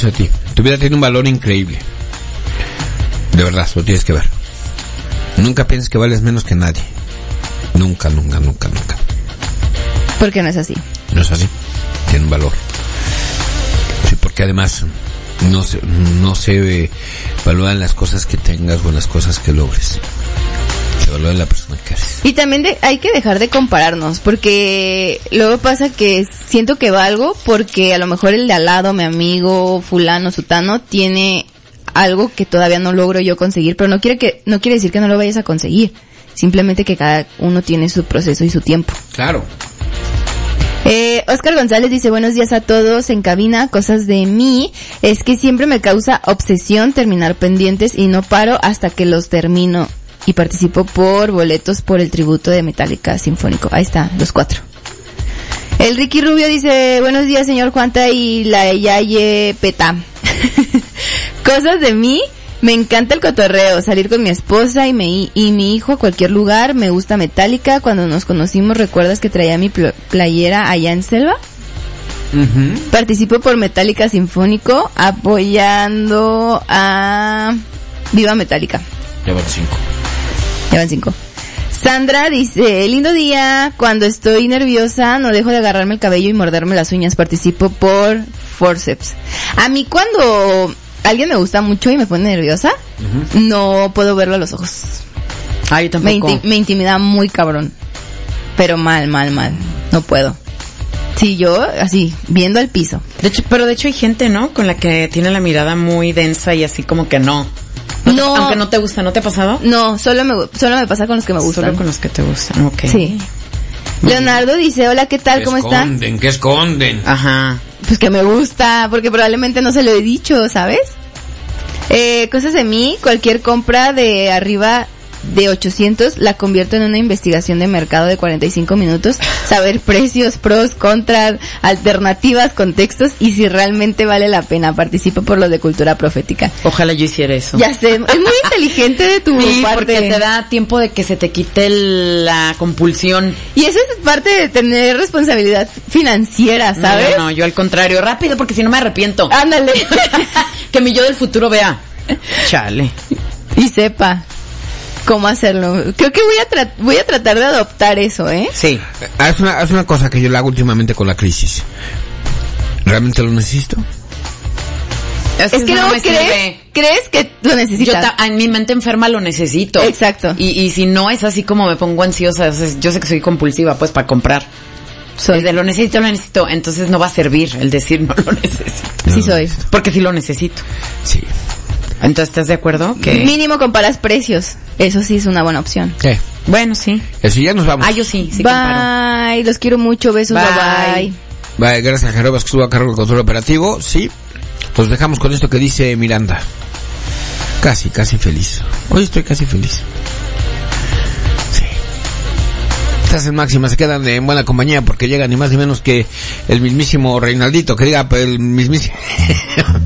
eso de ti. Tu vida tiene un valor increíble. De verdad, lo tienes que ver. Nunca pienses que vales menos que nadie. Nunca. Porque no es así. No es así. Tiene un valor. Sí, porque además no se valoran las cosas que tengas o las cosas que logres. Se valora la persona que eres. Y también hay que dejar de compararnos, porque luego pasa que siento que valgo porque a lo mejor el de al lado, mi amigo, fulano, sutano, tiene algo que todavía no logro yo conseguir, pero no quiere decir que no lo vayas a conseguir. Simplemente que cada uno tiene su proceso y su tiempo. Claro. Oscar González dice, buenos días a todos en cabina. Cosas de mí es que siempre me causa obsesión terminar pendientes y no paro hasta que los termino, y participo por boletos por el tributo de Metallica Sinfónico. Ahí está, los 4. El Ricky Rubio dice, buenos días señor Juanta y la Yaye Peta. Cosas de mí, me encanta el cotorreo, salir con mi esposa y mi hijo a cualquier lugar. Me gusta Metallica. Cuando nos conocimos, ¿recuerdas que traía mi playera allá en Selva? Uh-huh. Participo por Metallica Sinfónico, apoyando a Viva Metallica. Ya van 5. Sandra dice, lindo día, cuando estoy nerviosa no dejo de agarrarme el cabello y morderme las uñas. Participo por Forceps. A mí cuando alguien me gusta mucho y me pone nerviosa, uh-huh, no puedo verlo a los ojos. Yo tampoco. Me intimida muy cabrón. Pero mal. No puedo. Sí, yo así, viendo al piso. De hecho hay gente, ¿no? Con la que tiene la mirada muy densa y así como que no. No. Aunque no te gusta, ¿no te ha pasado? No, solo me pasa con los que me gustan. Solo con los que te gustan, ok. Sí. Leonardo dice, hola, ¿qué tal? ¿Cómo está? ¿Qué esconden? Ajá. Pues que me gusta, porque probablemente no se lo he dicho, ¿sabes? Cosas de mí, cualquier compra de arriba de 800 la convierto en una investigación de mercado de 45 minutos, saber precios, pros, contras, alternativas, contextos y si realmente vale la pena. Participo por lo de cultura profética. Ojalá yo hiciera eso. Ya sé, es muy inteligente de tu parte. Porque te da tiempo de que se te quite la compulsión. Y eso es parte de tener responsabilidad financiera, ¿sabes? No, yo al contrario, rápido porque si no me arrepiento. Ándale. Que mi yo del futuro vea. Chale. Y sepa cómo hacerlo. Creo que voy a tratar de adoptar eso, ¿eh? Sí. Es una cosa que yo le hago últimamente con la crisis. ¿Realmente lo necesito? Es que luego crees que lo necesitas. En mi mente enferma lo necesito. Exacto. Y si no es así como me pongo ansiosa, yo sé que soy compulsiva pues para comprar. Lo necesito, entonces no va a servir el decir no lo necesito. Sí soy. Porque sí lo necesito. Sí. Entonces, ¿estás de acuerdo? Que mínimo comparas precios. Eso sí es una buena opción. Sí. Bueno, sí. Eso ya nos vamos. Yo sí bye. Comparo. Los quiero mucho. Besos. Bye. Bye. Gracias a Jerobas que estuvo a cargo del control operativo. Sí. Los dejamos con esto que dice Miranda. Casi feliz. Hoy estoy casi feliz. Sí. Estás en máxima, se quedan en buena compañía porque llega ni más ni menos que el mismísimo Reinaldito, que diga el mismísimo